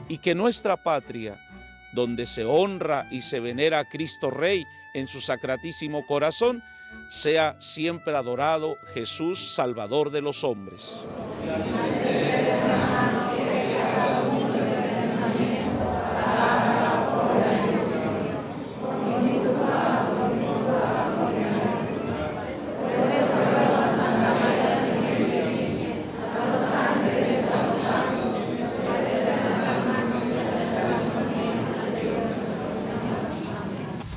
y que nuestra patria, donde se honra y se venera a Cristo Rey en su sacratísimo corazón, sea siempre adorado Jesús, Salvador de los hombres.